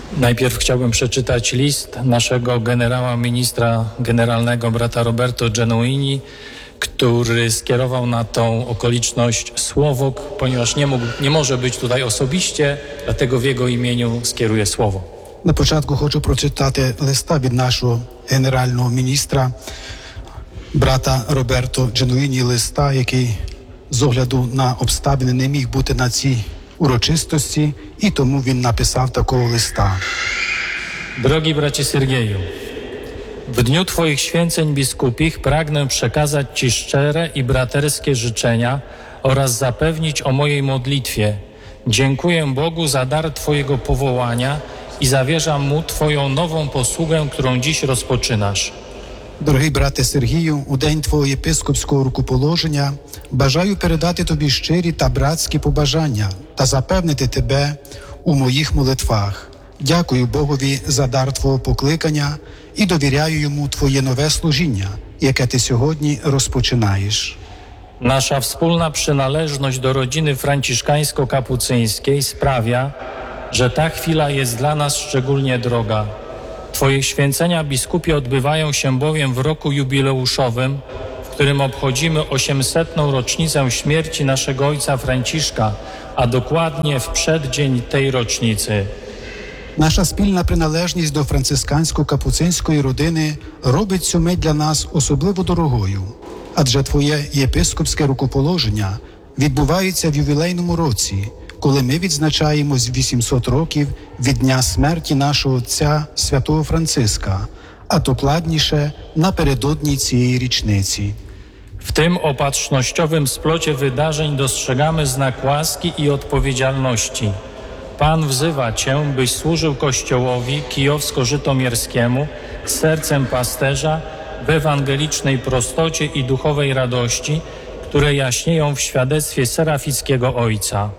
Najpierw chciałbym przeczytać list naszego generała ministra generalnego brata Roberto Genuini, który skierował na tą okoliczność słowo, ponieważ nie może być tutaj osobiście, dlatego w jego imieniu skieruję słowo. На початку хочу прочитати листа від нашого генерального міністра, брата Роберто Дженуїні, листа, який з огляду на обставини не міг бути на цій урочистості, і тому він написав такого листа. Drogi bracie Siergieju, w dniu Twoich święceń biskupich pragnę przekazać Ci szczere i braterskie życzenia oraz zapewnić o mojej modlitwie. Dziękuję Bogu za dar Twojego powołania i zawierzam Mu Twoją nową posługę, którą dziś rozpoczynasz. Дорогий брате Сергію, у день твого єпископського рукоположення бажаю передати тобі щирі та братські побажання та запевнити тебе у моїх молитвах. Дякую Богові за дар твого покликання і довіряю йому твоє нове служіння, яке ти сьогодні розпочинаєш. Nasza wspólna przynależność do rodziny franciszkańsko-kapucyńskiej sprawia, że ta chwila jest dla nas szczególnie droga. Twoje święcenia biskupie odbywają się bowiem w roku jubileuszowym, w którym obchodzimy 800. rocznicę śmierci naszego ojca Franciszka, a dokładnie w przeddzień tej rocznicy. Наша спільна приналежність до францискансько-капуцинської родини робить цю мить для нас особливо дорогою. Адже твоє єпископське рукоположення відбувається в ювілейному році, коли ми відзначаємо 800 років від дня смерті нашого отця святого Франциска, а докладніше напередодні цієї річниці. W tym opatrznościowym splocie wydarzeń dostrzegamy znak łaski i odpowiedzialności. Pan wzywa Cię, byś służył Kościołowi kijowsko-żytomierskiemu z sercem pasterza w ewangelicznej prostocie i duchowej radości, które jaśnieją w świadectwie serafickiego Ojca.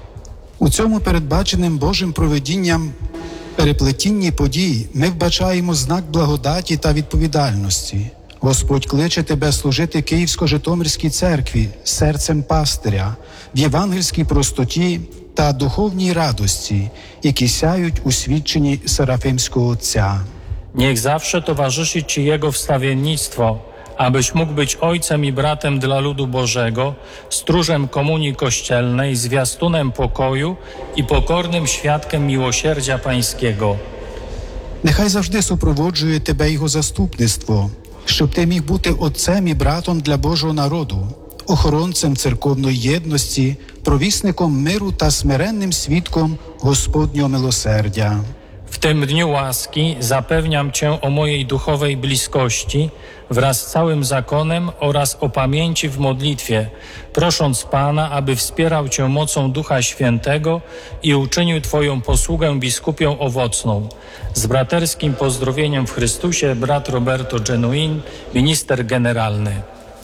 У цьому передбаченим Божим провидінням переплетінні подій ми вбачаємо знак благодаті та відповідальності. Господь кличе тебе служити Київсько-Житомирській церкві серцем пастиря, в євангельській простоті та духовній радості, які сяють у свідченні Серафимського Отця. Niech zawsze towarzyszy Ci Jego wstawiennictwo, abyś mógł być ojcem i bratem dla ludu Bożego, stróżem komunii kościelnej, zwiastunem pokoju i pokornym świadkiem miłosierdzia Pańskiego. Нехай завжди супроводжує тебе Його заступництво, щоб ти міг бути отцем і братом для Божого народу, охоронцем церковної єдності, провісником миру та смиренним свідком Господнього милосердя. W tym dniu łaski zapewniam Cię o mojej duchowej bliskości wraz z całym zakonem oraz o pamięci w modlitwie, prosząc Pana, aby wspierał Cię mocą Ducha Świętego i uczynił Twoją posługę biskupią owocną. Z braterskim pozdrowieniem w Chrystusie, brat Roberto Genuin, minister generalny.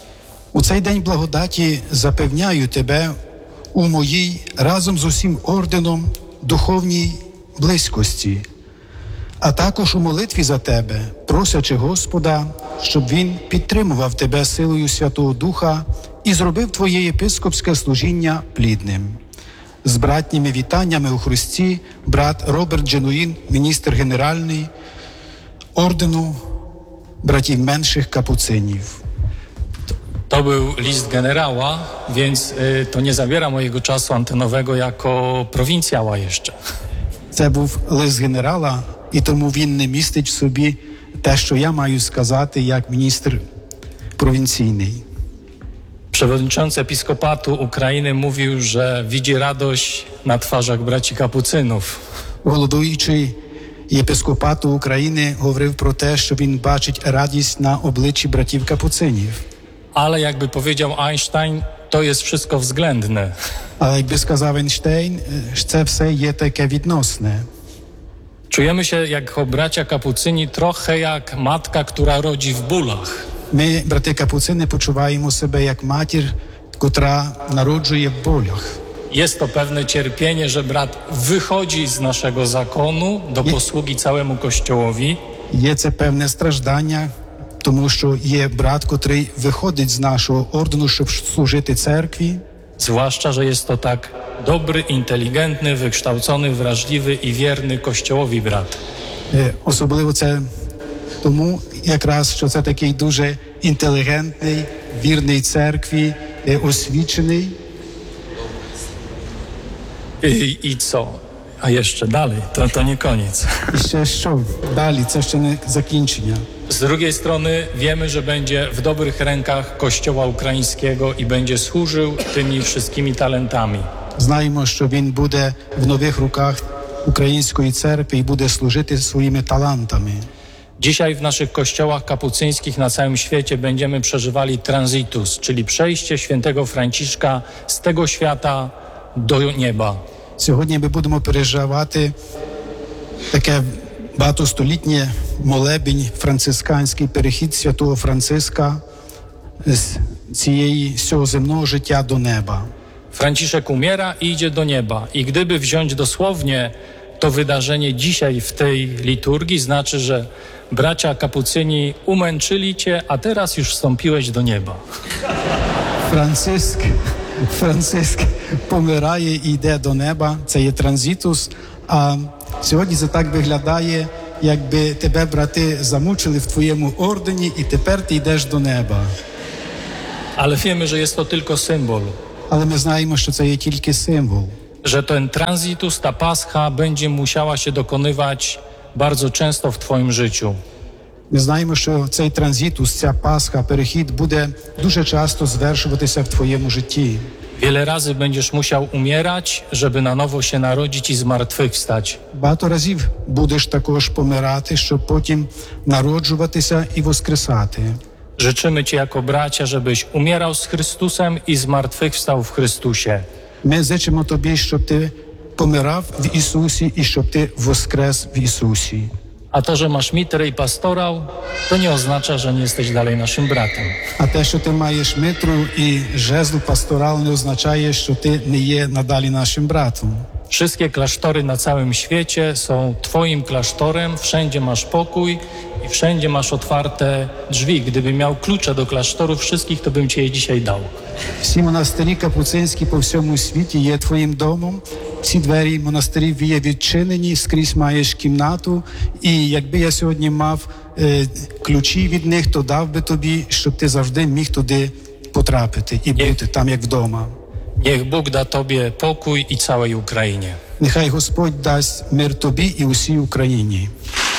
У цей день благодаті запевняю тебе у моїй разом з усім орденом духовній близькості, а також у молитві за тебе, просячи Господа, щоб Він підтримував тебе силою Святого Духа і зробив твоє єпископське служіння плідним. З братніми вітаннями у Христі, брат Роберт Дженуїн, міністр генеральний ордену братів менших капуцинів. To był list generała, więc to nie zabiera mojego czasu antenowego jako prowincjała jeszcze. Це був лист генерала, і тому він не містить в собі те, що я маю сказати як міністр провінційний. Przewodniczący Episkopatu Ukrainy mówił, że widzi radość na twarzach braci kapucynów. Головуючий єпископату України говорив про те, що він бачить радість на обличчі братів капуцинів. Ale jakby powiedział Einstein, to jest wszystko względne. Але якби сказав Ейнштейн, це все є таке відносне. Czujemy się jako bracia kapucyni trochę jak matka, która rodzi w bólach. Ми, брати капуцини, почуваємо себе як матір, котра народжує в болях. Jest to pewne cierpienie, że brat wychodzi z naszego zakonu do posługi całemu Kościołowi. Є це певне страждання, тому що є брат, котрий виходить з нашого ордену, щоб служити церкві. Zwłaszcza, że jest to tak dobry, inteligentny, wykształcony, wrażliwy i wierny Kościołowi brat. Особливо це тому, якраз, що це такий дуже інтелігентний, вірний церкві, освічений. I co? A jeszcze dalej, to nie koniec. І ще що далі, це ще не закінчення. Z drugiej strony wiemy, że będzie w dobrych rękach Kościoła ukraińskiego i będzie służył tymi wszystkimi talentami. Знаємо, що він буде в нових руках української церкви і буде служити своїми талантами. Dzisiaj w naszych kościołach kapucyńskich na całym świecie będziemy przeżywali transitus, czyli przejście świętego Franciszka z tego świata do nieba. Сьогодні ми будемо переживати таке багатостолітнє молебень, францисканський перехід святого Франциска з цього земного життя до неба. Franciszek umiera i idzie do nieba. I gdyby wziąć dosłownie to wydarzenie dzisiaj w tej liturgii, znaczy, że bracia kapucyni umęczyli cię, a teraz już wstąpiłeś do nieba. Франциск помирає і йде до неба, це є транзитус, а сьогодні це так виглядає, якби тебе брати замучили в твоєму ордені і тепер ти йдеш до неба. Ale wiemy, że jest to tylko symbol. Але ми знаємо, що це є тільки символ. Że ten transitus, ta pascha będzie musiała się dokonywać bardzo często w twoim życiu. Ми знаємо, що цей транзитус, ця Пасха, перехід буде дуже часто звершуватися в твоєму житті. Wiele razy będziesz musiał umierać, żeby na nowo się narodzić i zmartwychwstać. Багато разів будеш також помирати, щоб потім народжуватися і воскресати. Życzymy Ci jako bracia, żebyś umierał z Chrystusem i zmartwychwstał w Chrystusie. Ми зичимо тобі, щоб ти помирав в Ісусі і щоб ти воскрес в Ісусі. A to, że masz mitrę i pastorał, to nie oznacza, że nie jesteś dalej naszym bratem. А те, що ти маєш митру і жезл пасторал, не означає, що ти не є надалі нашим братом. Wszystkie klasztory na całym świecie są Twoim klasztorem, wszędzie masz pokój i wszędzie masz otwarte drzwi. Gdybym miał klucze do klasztorów wszystkich, to bym Ci je dzisiaj dał. Всі монастирі капуцинські по всьому світі є твоїм домом. Всі двері монастирів є відчинені, скрізь маєш кімнату. І якби я сьогодні мав ключі від них, то дав би тобі, щоб ти завжди міг туди потрапити і бути там, як вдома. Niech Bóg da Tobie pokój i całej Ukrainie. Нехай Господь дасть мир тобі і усій Україні.